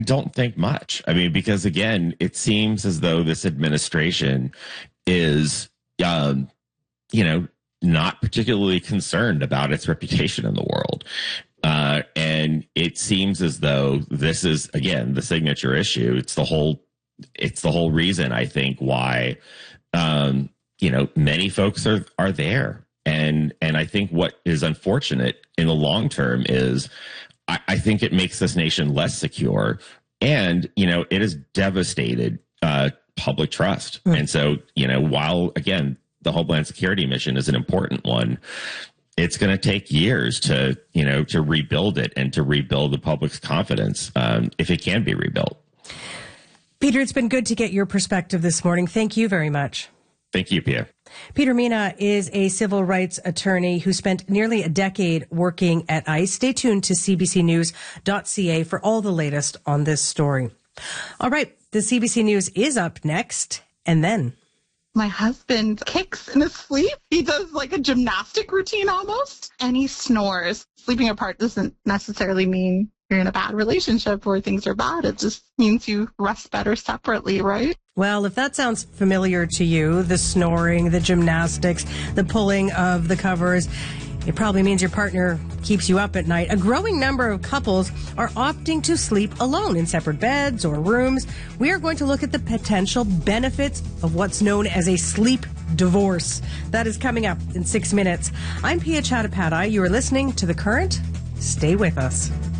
don't think much. I mean, because again, it seems as though this administration is, you know, not particularly concerned about its reputation in the world. And it seems as though this is, again, the signature issue. It's the whole reason, I think, why, you know, many folks are there. And I think what is unfortunate in the long term is I think it makes this nation less secure. And, you know, it has devastated public trust. And so, you know, while, again, the Homeland Security mission is an important one, it's going to take years to, you know, to rebuild it and to rebuild the public's confidence if it can be rebuilt. Peter, it's been good to get your perspective this morning. Thank you very much. Thank you, Pia. Peter Mena is a civil rights attorney who spent nearly a decade working at ICE. Stay tuned to cbcnews.ca for all the latest on this story. All right, the CBC News is up next, and then... My husband kicks in his sleep. He does like a gymnastic routine almost, and he snores. Sleeping apart doesn't necessarily mean you're in a bad relationship or things are bad. It just means you rest better separately, right? Well, if that sounds familiar to you, the snoring, the gymnastics, the pulling of the covers, it probably means your partner keeps you up at night. A growing number of couples are opting to sleep alone in separate beds or rooms. We are going to look at the potential benefits of what's known as a sleep divorce. That is coming up in 6 minutes. I'm Pia Chattopadhyay. You are listening to The Current. Stay with us.